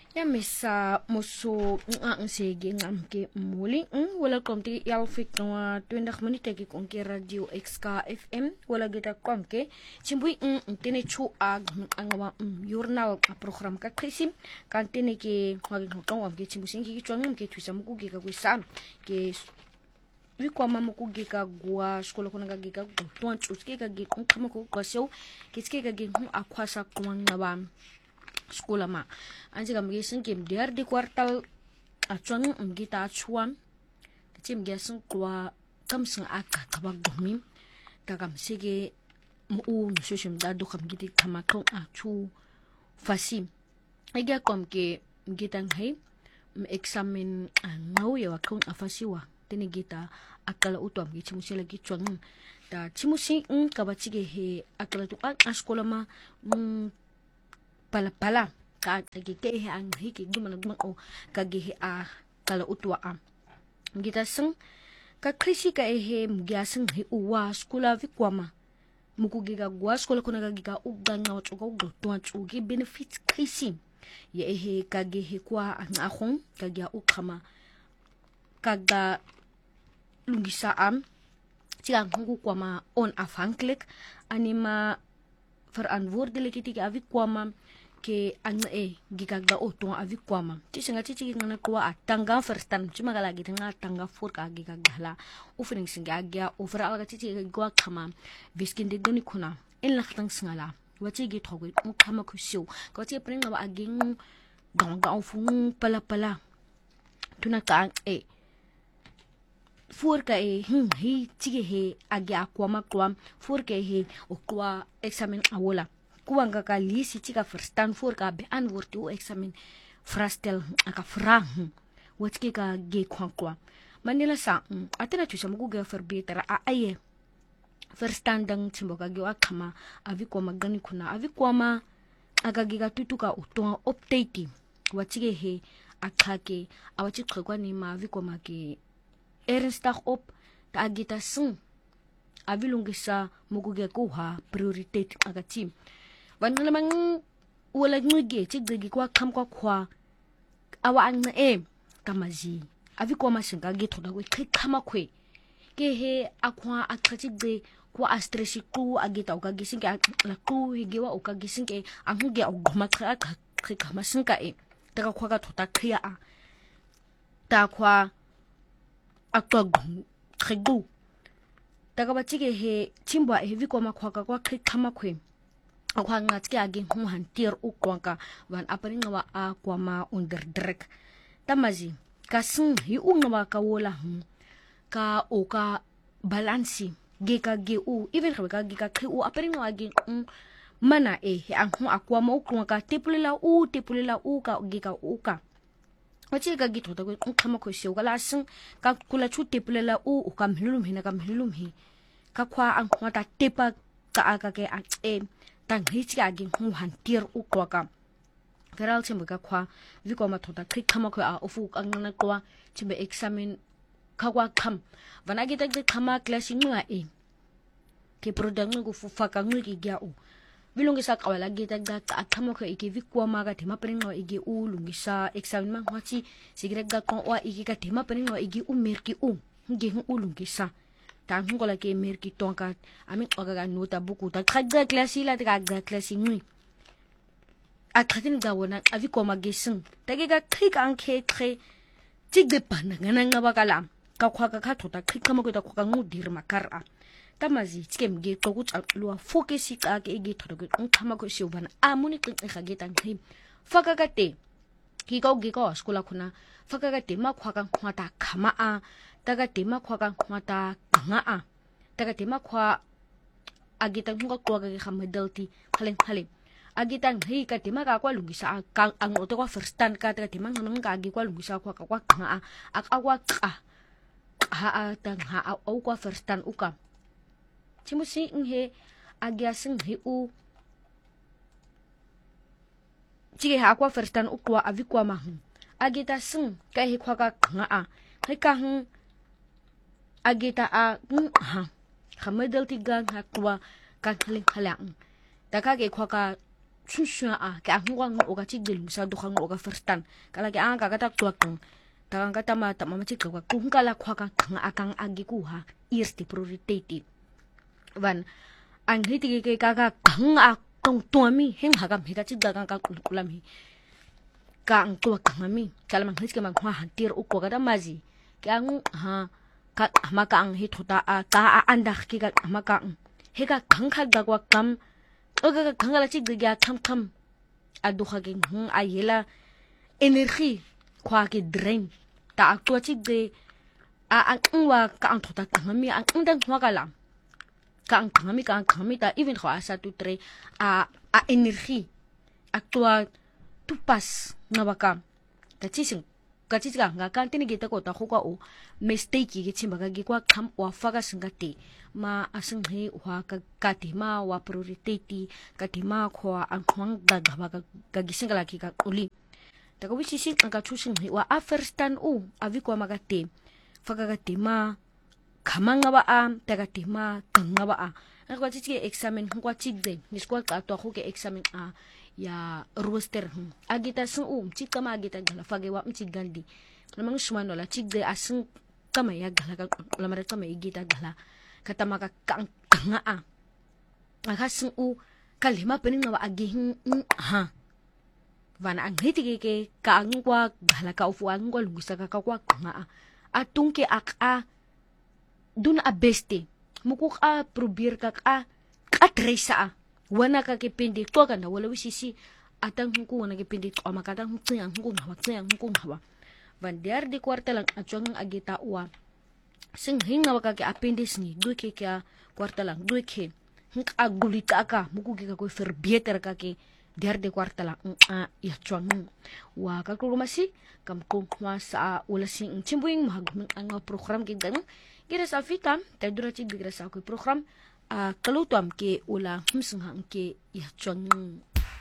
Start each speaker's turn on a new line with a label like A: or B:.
A: Ya misa muso ang sige ngam ke muli wala komti yalfik no 20 minute ke kon ke radio XK FM wala gita kon ke chimbui tene chu ag angwa journal a program ka krisim kan tene ke wagi no kon ke chimbu singi ke chwang ke twisa muku ke ka kwisa ke wi kwa mama ku ge ka gwa skola kuna ga ge ka tuan chu ke ka ge kon kama ko kwasyo ke ka ge akwasa kwang na ba sekolah ma anji kam gesen kem diar di kuartal acuan kita acuan kecim gesen kwa kam seng aka kabag domi kakam sige mu nusushim da do kam giti kamakon acu fasim ega kom ke gitang hai examen ngau ya wakon afasiwa tini gita akala utom gi chimusi lagi cuan da chimusi kabachige he akala tu sekolah ma pala ka ke ang hiki gumana o kage a kala utwa a gita seng ka krisi ka mgiaseng he uwa skula vikwama muku giga gwa skula kuna ga giga uganga o tsoga ugdo tuan tsugi benefits krisi ye kage kwa ang akong kage ukama kaga lungisa tiang hungu kwama on afhankelijk anima verantwoordelijke tiki avikwama ke gikaga oto avikwama tisinga titi ngana kwa atanga verstan cuma lagi tanga tanga for ka gikagala oefening singa agya over alga titi gwa kama viskin de doni kuna en lachtang singala wati gi thogo kama kusyo ko ti pring ba aging donga ofung pala tuna ka for ka hi tigi he agya kwama kwam for ka o kwa examen awola kuanga ka lisi tika verstaan voor ka beantwoord o examen frastel aka vragen wat ka ge kwa manila sa atena tusa mugu ga verbeteren aye verstandang chimboka ge akama avi kwa magani kuna avi kwa ma aga giga tutuka utonga update watike he akake awachi khakwa ni ma avi kwa make ernstig op ta agita sing avi lungisa mugu ge ko ha prioriteit aga team van lamang wala ngige chigdegi kwa kam kwa awa ang kamazi avi kwa masinga githo da kwe kama kwe ke he akwa akachigde kwa astreshi ku agita uka gisinga la ku higewa uka gisinga anguge ogma kama singa taka kwa ga thota khia ta kwa akwa khigu taka bachige he chimbwa he vi kwa makwa kwa kama kwe akwa ngatske agi hantir ukwanka van aparinga wa akwa ma under druk tamazi kasing hi unga ka wola ka oka balansi geka ge u even ka geka khi u aparinga agi mana ang akwa ma ukwanka tepulela u ka geka u ka wachi ka githo ta ko khama ko sio kala sing ka kula chu tepulela u ka mhlulum hi ka kwa ang ta tepa ka aka ke tang hichi agi hantir ukwaka feral chimba kwa viko mathoda khama ko ofu angna kwa chimbe examen khakwa kham vanagi tak de khama class inga ke product ngo fufa ka ngiki gya u bilungisa kawala gita ga khama ko iki vikwa maga thema prengo igi u lungisa examen ma hwachi sigre ga kon wa igi ka thema prengo igi u merki u ngi u lungisa ta ngola ke merki tonka ami oga nota buku ta khadga klasi la ta ga klasi ngi akhatin ga wona avi ko magesin ta ge ga khik an khe tigde pana ngana ngaba kala ka khwa ka thota khik kama ko ta ko ka ngudir makara tamazi tkem ge ko ku tsalwa focus ka ke ge thodo ke khama ko shobana amuni ke ga ge tan khim faka ka te ki ka ge ko skola khuna faka ka te ma khwa ka khwata khama taga tema kwa ka khwata nga taga tema kwa agita nga kwa ga khamadalti khalen agita ngi ka tema ka kwa lungisa ka ang oto kwa firstan ka taga tema nga ka agi kwa lungisa kwa nga akwa tang au kwa firstan uka chimusi nghe agya sing hi u chige ha kwa firstan ukwa avikwa mahun agita sing ka hi kwa ka nga ka agita khamadal tigang hakwa ka khaling khalang taka ge khwa ka chushua ke angwa ngo ka chigdel musa do khango ka firstan kala ke anga kata tuakang takang kata mata mama chigwa kungkala khwaka akang agikuha irsti priority van ang hiti ke kaka kang akong tuami heng hagam hika chigda kang kulami kang tuak mami kala mang hiske mang hwa hantir ukko kata mazi ke ang ha ka maka ang hitota ka andak ki ka maka heka kang khagwa kam oga kangala chigdiga kam aduha ke ayela energy kwa ke drain ta aktua chigde angwa ka ang thota kami ang ndang wakala ka ang kami ta even kho asa tu tre energy aktua tupas nabaka kachisga nga kantini kita ko ta khuka o mistake gi chimba ga gi kwa kham wa faga singati ma asing he wa ka ma wa priority ka ma khwa ang khwang da ga ga gi singala ki ka uli ta ko wichi sing ang ka chusin he wa first stand u avi ko magate faga ga ma khamanga ba ta ga ma kanga ba ang kwa chichi examen kwa chigde ni kwa ka to khu ke examen ya roster agita sun chika ma agita gala fage wa mchigaldi lamang shumano la chigde asun kama ya gala la mara kama igita gala kata maka kanga akasun kalima pening na agihin vana ang hiti ke ka angwa gala ka ufu angwa lungusa ka kwa kanga atungke dun beste mukuk probir ka atresa wana ka kipindi to kana wala wisisi atang huku wana kipindi to makatang hukyang huku hawa vandiar di kwarta lang atjong agita uwa sing hinga waka ke appendix ni duke kya kwarta lang duke hink agulita ka muku ka ko ferbieter ka ke diar di kwarta lang ya chwang wa ka ko masi kam ko sa wala sing chimbuing mahagum ang program ke gang gira sa fitam tadura chi gira sa ko program kalutuam ke ula humsung hang ke ya chwang